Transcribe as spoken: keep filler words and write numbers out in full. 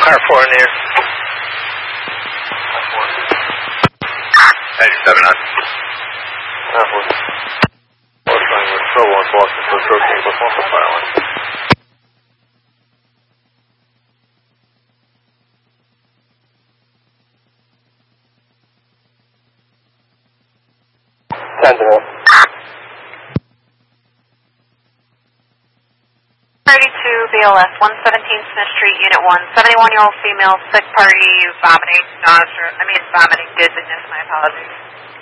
car four near. eighty-seven nine. Car four. What's going with Pro one Boston for thirteen plus one for fire one. Sentinel. thirty-two B L S, one seventeen Smith Street, Unit one, seventy-one-year-old female, sick party, vomiting, nausea, I mean vomiting, dizziness, my apologies.